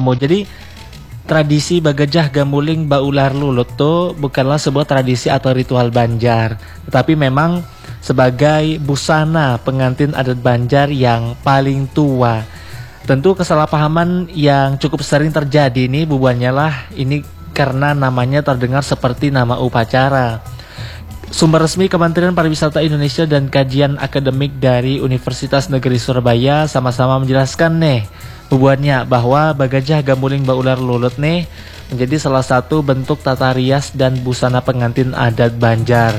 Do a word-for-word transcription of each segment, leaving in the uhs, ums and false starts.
Jadi tradisi Bagajah Gamuling Baular Lulut tuh bukanlah sebuah tradisi atau ritual Banjar, tetapi memang sebagai busana pengantin adat Banjar yang paling tua. Tentu kesalahpahaman yang cukup sering terjadi nih bubuannya lah ini karena namanya terdengar seperti nama upacara. Sumber resmi Kementerian Pariwisata Indonesia dan kajian akademik dari Universitas Negeri Surabaya sama-sama menjelaskan nih bubuannya bahwa Bagajah Gamuling Baular Lulut nih menjadi salah satu bentuk tata rias dan busana pengantin adat Banjar.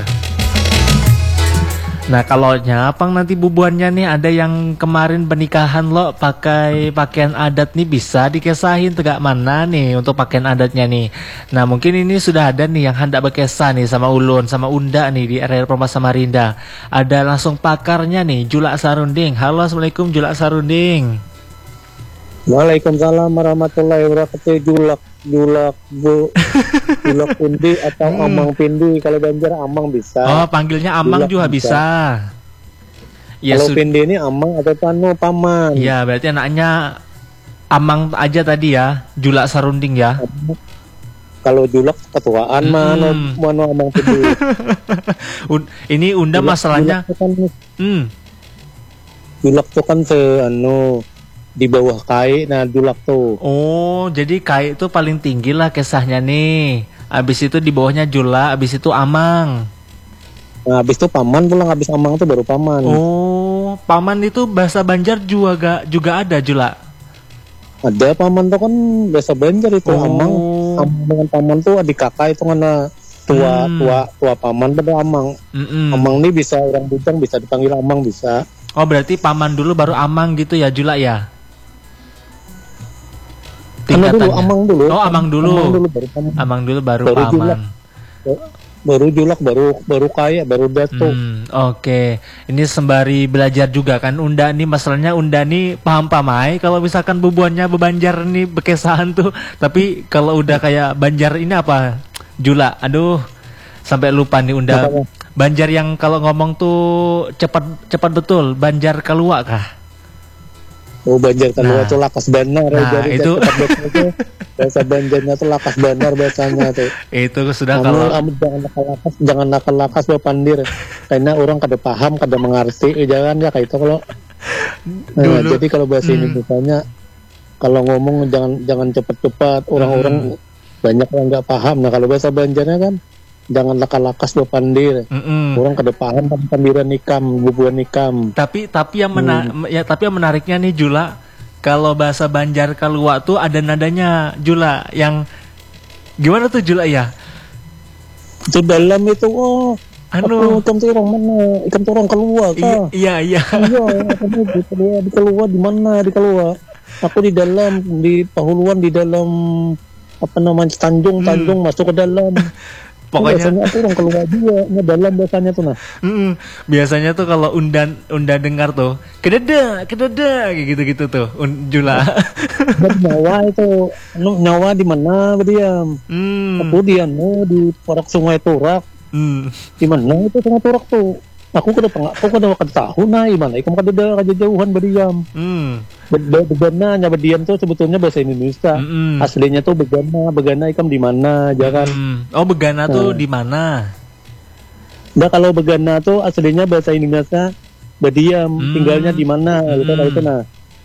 Nah kalau nyapang nanti bubuannya nih ada yang kemarin pernikahan lo pakai pakaian adat nih bisa dikesahin tegak mana nih untuk pakaian adatnya nih. Nah mungkin ini sudah ada nih yang hendak berkesah nih sama ulun sama unda nih di area Rumah Samarinda. Ada langsung pakarnya nih Julak Sarunding. Halo assalamualaikum Julak Sarunding. Waalaikumsalam warahmatullahi wabarakatuh. Julak Julak bu Julak Pundi atau hmm. Amang Pindi. Kalau Banjar Amang bisa. Oh panggilnya Amang Julak juga bisa, bisa. Ya, kalau Pindi ini Amang atau Tano Paman. Iya berarti anaknya Amang aja tadi ya. Julak Sarunding ya. Kalau Julak ketuaan hmm. mana mana Amang Pindi. Ini unda Julak, masalahnya Julak kan, hmm. Julak tuh kan se anu di bawah kai, nah Julak tuh. Oh, jadi kai itu paling tinggi lah kesahnya nih. Abis itu di bawahnya Julak, abis itu Amang. Nah, abis itu Paman pulang, abis Amang tuh baru Paman. Oh, Paman itu bahasa Banjar juga gak, juga ada Julak? Ada Paman tuh kan bahasa Banjar itu. Oh. Amang, Amang dengan Paman tuh adik kakak itu karena tua hmm. tua tua Paman pada Amang. Mm-mm. Amang nih bisa orang Bujang bisa dipanggil Amang bisa. Oh, berarti Paman dulu baru Amang gitu ya Julak ya? Karena dulu Amang dulu. Oh, Amang dulu. Amang dulu baru Paman. Amang dulu baru, baru Paman. Julak. Baru Julak baru baru kaya baru Datuk. Hmm, oke. Okay. Ini sembari belajar juga kan Unda nih masalahnya Unda nih paham pamai kalau misalkan bubuannya bebanjar nih bekesahan tuh. Tapi kalau udah kayak Banjar ini apa? Julak. Aduh. Sampai lupa nih Unda. Apa? Banjar yang kalau ngomong tuh cepat cepat betul. Banjar Kalua kah? Oh Banjar Kalua nah, tuh lakas banar. Nah jadi itu bahasa Banjarnya tuh lakas banar bahasanya tuh. Itu sudah Amu, kalau amu, jangan nakal-lakas, jangan nakal-lakas bapandir. Karena orang kada paham, kada mengerti, eh, jangan ya kayak itu kalau. Nah, jadi kalau bahasa hmm. ini misalnya kalau ngomong jangan jangan cepat-cepat, orang-orang hmm. banyak yang nggak paham. Nah kalau bahasa Banjarnya kan jangan lakas-lakas bapandir. Mm-mm. Orang kada paham kan pandiran nikam, bubuan nikam. Tapi tapi yang mena- hmm. ya tapi yang menariknya nih Jula, kalau bahasa Banjar Kalua tuh ada nadanya Jula yang gimana tuh Jula ya? Itu dalam itu oh anu ikan tuh orang mana? Ikan tuh orang Kalua kah? Iya iya. Iya, di Kalua, di Kalua di mana di Kalua? Aku di dalam di Pahuluan di dalam apa namanya Tanjung Tanjung hmm. masuk ke dalam. Pokoknya biasanya tuh orang keluar juga dalam biasanya tuh nah. Mm-mm. Biasanya tuh kalau undan unda dengar tuh kededa kededa kayak gitu-gitu tuh un, Jula. Nyawa itu anu nyawa di mana berdiam? Hmm. Aku di anu di Porak Sungai Turak. Hmm. Di mana itu Sungai Turak tuh? Aku kada pernah, aku kada kada tahu nah gimana ikan kada ada jauhan berdiam. Hmm. Begana nya berdiam tuh sebetulnya bahasa Indonesia. Mm-mm. Aslinya tuh begana, begana ikan di mana, jangan. Mm. Oh, begana nah. tuh di mana? Nah, kalau begana tuh aslinya bahasa Indonesia berdiam, mm. tinggalnya di mana, mm. gitu itu nah.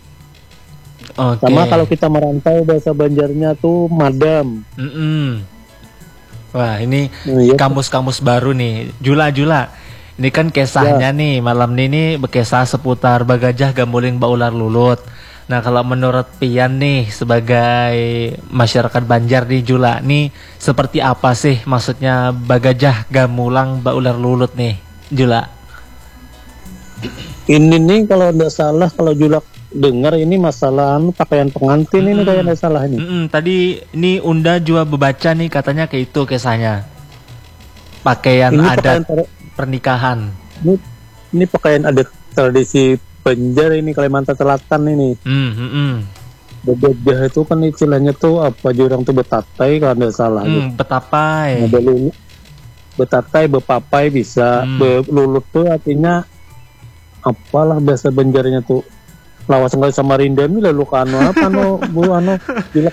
Okay. Sama kalau kita merantau bahasa Banjarnya tuh madam. Mm-mm. Wah, ini oh, iya. kamus-kamus baru nih. Jula Jula. Ini kan kisahnya ya. nih malam ini nih berkisah seputar Bagajah Gamuling Baular Lulut. Nah kalau menurut Pian nih sebagai masyarakat Banjar di Jula nih seperti apa sih maksudnya Bagajah Gamulang Baular Lulut nih Jula? Ini nih kalau tidak salah kalau Jula dengar ini masalah pakaian pengantin hmm. ini kayak tidak salah ini. Hmm, tadi ini Unda juga membaca nih katanya kayak itu kisahnya. Pakaian ini adat. Pakaian pernikahan. Ini, ini pakaian adat tradisi Banjar ini Kalimantan Selatan ini. Mm, mm, mm. Bagajah itu kan istilahnya tuh apa jurang tuh betatai kalau tidak salah. Mm, gitu. Betapai. Nah, betatai, bepapai bisa. Mm. Belulut tuh artinya apalah bahasa Banjarnya tuh. Lawas Samarinda ini lalu kanu apa no bu ano